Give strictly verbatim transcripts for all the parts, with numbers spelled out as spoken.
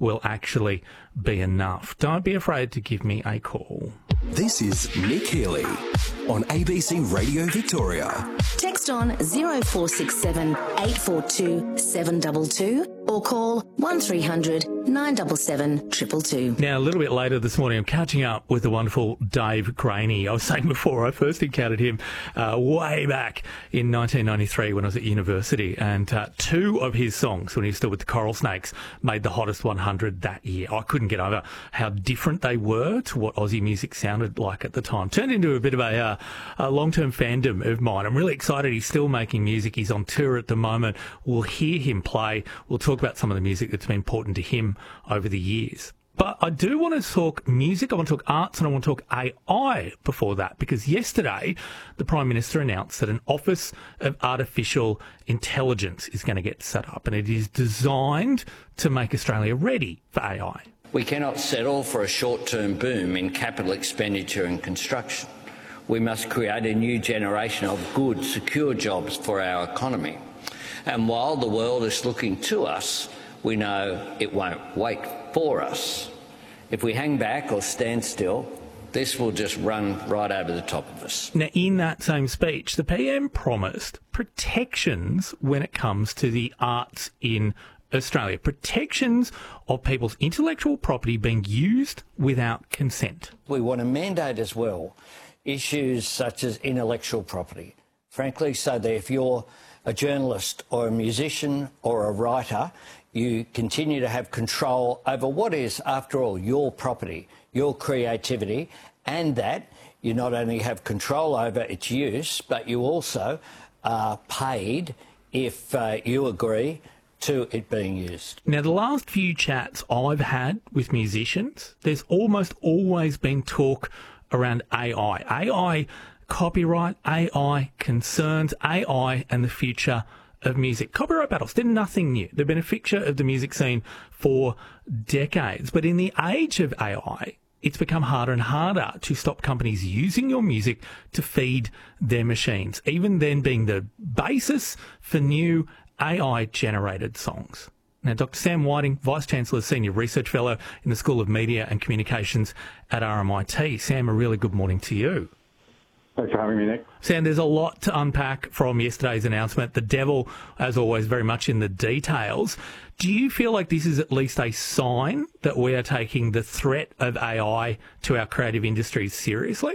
will actually be enough. Don't be afraid to give me a call. This is Nick Healy on A B C Radio Victoria. Text on zero four six seven eight four two seven two two or call one three hundred nine seven seven two two two. Now, a little bit later this morning, I'm catching up with the wonderful Dave Graney. I was saying before, I first encountered him uh, way back in nineteen ninety-three when I was at university, and uh, two of his songs, when he was still with the Coral Snakes, made the hottest one hundred that year. I couldn't get over how different they were to what Aussie music sounded like at the time. Turned into a bit of a, uh, a long-term fandom of mine. I'm really excited. He's still making music. He's on tour at the moment. We'll hear him play. We'll talk about some of the music that's been important to him over the years. But I do want to talk music, I want to talk arts, and I want to talk A I before that, because yesterday the Prime Minister announced that an Office of Artificial Intelligence is going to get set up, and it is designed to make Australia ready for A I. We cannot settle for a short-term boom in capital expenditure and construction. We must create a new generation of good, secure jobs for our economy. And while the world is looking to us, we know it won't wait for us. If we hang back or stand still, this will just run right over the top of us. Now, in that same speech, the P M promised protections when it comes to the arts in Australia. Protections of people's intellectual property being used without consent. We want to mandate as well issues such as intellectual property, frankly, so that if you're a journalist or a musician or a writer, you continue to have control over what is, after all, your property, your creativity, and that you not only have control over its use, but you also are paid if uh, you agree to it being used. Now, the last few chats I've had with musicians, there's almost always been talk around A I. A I copyright, A I concerns, A I and the future of music. Copyright battles, they're nothing new. They've been a fixture of the music scene for decades. But in the age of A I, it's become harder and harder to stop companies using your music to feed their machines, even then being the basis for new A I-generated songs. Now, Doctor Sam Whiting, Vice-Chancellor, Senior Research Fellow in the School of Media and Communications at R M I T. Sam, a really good morning to you. Thanks for having me, Nick. Sam, there's a lot to unpack from yesterday's announcement. The devil, as always, very much in the details. Do you feel like this is at least a sign that we are taking the threat of A I to our creative industries seriously?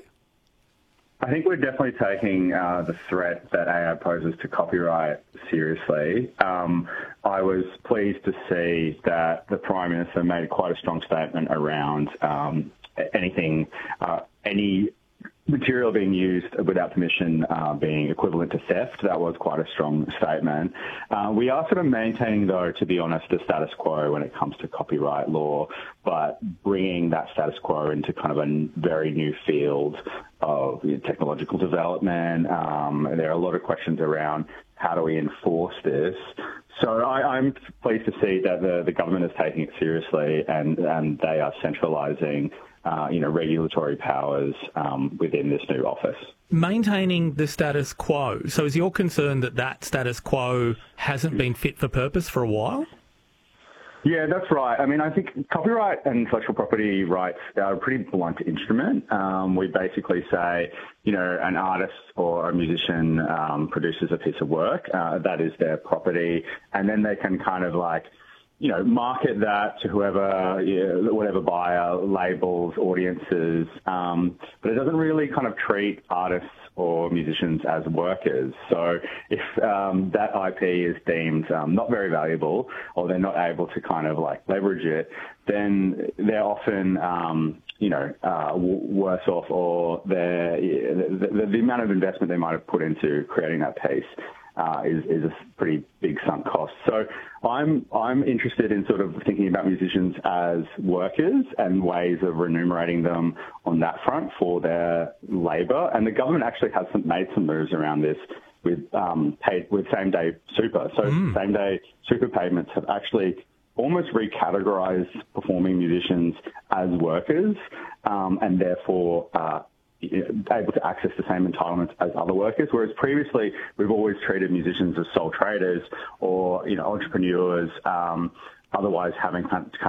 I think we're definitely taking uh, the threat that A I poses to copyright seriously. Um, I was pleased to see that the Prime Minister made quite a strong statement around um, anything, uh, any material being used without permission uh, being equivalent to theft. That was quite a strong statement. Uh, we are sort of maintaining, though, to be honest, the status quo when it comes to copyright law, but bringing that status quo into kind of a very new field of you know, technological development. Um, there are a lot of questions around how do we enforce this. So I, I'm pleased to see that the, the government is taking it seriously and, and they are centralising Uh, you know, regulatory powers um, within this new office. Maintaining the status quo. So is your concern that that status quo hasn't been fit for purpose for a while? Yeah, that's right. I mean, I think copyright and intellectual property rights are a pretty blunt instrument. Um, we basically say, you know, an artist or a musician um, produces a piece of work, uh, that is their property, and then they can kind of like, you know, market that to whoever, you know, whatever buyer, labels, audiences, um, but it doesn't really kind of treat artists or musicians as workers. So if um, that I P is deemed um, not very valuable or they're not able to kind of like leverage it, then they're often, um, you know, uh, w- worse off, or the, the, the amount of investment they might have put into creating that piece Uh, is, is a pretty big sunk cost. So I'm I'm interested in sort of thinking about musicians as workers and ways of remunerating them on that front for their labour. And the government actually has some, made some moves around this with um, paid with same day super. So mm. same day super payments have actually almost recategorised performing musicians as workers, um, and therefore Uh, able to access the same entitlements as other workers, whereas previously we've always treated musicians as sole traders or, you know, entrepreneurs, um, otherwise having kind of